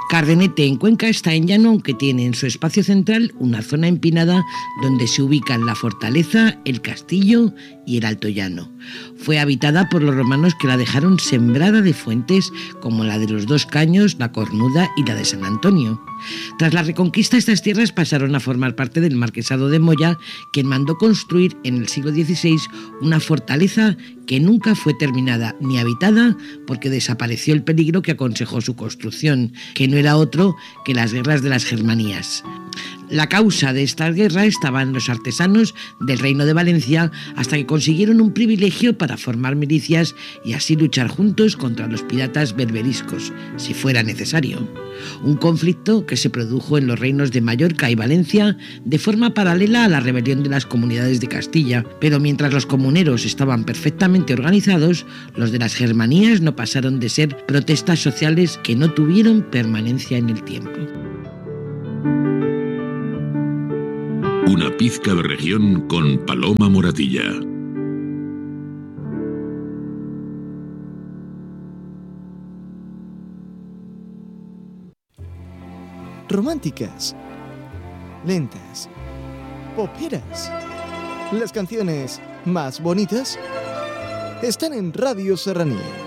Cardenete en Cuenca está en llano, aunque tiene en su espacio central una zona empinada donde se ubican la fortaleza, el castillo y el Alto Llano. Fue habitada por los romanos, que la dejaron sembrada de fuentes como la de los Dos Caños, la Cornuda y la de San Antonio. Tras la Reconquista, estas tierras pasaron a formar parte del Marquesado de Moya, quien mandó construir en el siglo XVI una fortaleza que nunca fue terminada ni habitada, porque desapareció el peligro que aconsejó su construcción, que no era otro que las guerras de las Germanías. La causa de esta guerra estaba en los artesanos del Reino de Valencia, hasta que consiguieron un privilegio para formar milicias y así luchar juntos contra los piratas berberiscos, si fuera necesario. Un conflicto que se produjo en los reinos de Mallorca y Valencia de forma paralela a la rebelión de las comunidades de Castilla, pero mientras los comuneros estaban perfectamente organizados, los de las Germanías no pasaron de ser protestas sociales que no tuvieron permanencia en el tiempo. Una pizca de región con Paloma Moratilla. Románticas, lentas, poperas. Las canciones más bonitas están en Radio Serranía.